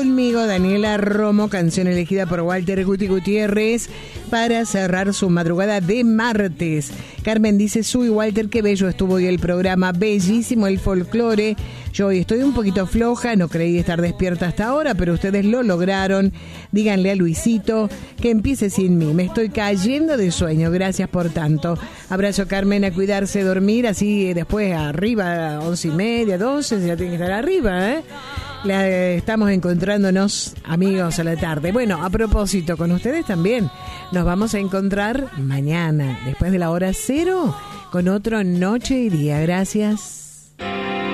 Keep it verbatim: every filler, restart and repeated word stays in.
conmigo Daniela Romo, canción elegida por Walter Guti Gutiérrez para cerrar su madrugada de martes. Carmen dice, Su y Walter, qué bello estuvo hoy el programa, bellísimo el folclore. Yo hoy estoy un poquito floja, no creí estar despierta hasta ahora, pero ustedes lo lograron. Díganle a Luisito que empiece sin mí, me estoy cayendo de sueño, gracias por tanto. Abrazo, Carmen, a cuidarse, dormir, así después arriba, once y media, doce, ya tiene que estar arriba, ¿eh? La, estamos encontrándonos, amigos, a la tarde. Bueno, a propósito, con ustedes también nos vamos a encontrar mañana, después de la hora cero, con otro Noche y Día. Gracias.